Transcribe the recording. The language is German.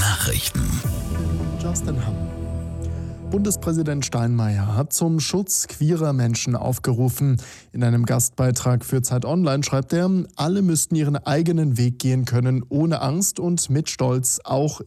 Nachrichten. Justin Hamm. Bundespräsident Steinmeier hat zum Schutz queerer Menschen aufgerufen. In einem Gastbeitrag für Zeit Online schreibt er, alle müssten ihren eigenen Weg gehen können, ohne Angst und mit Stolz, auch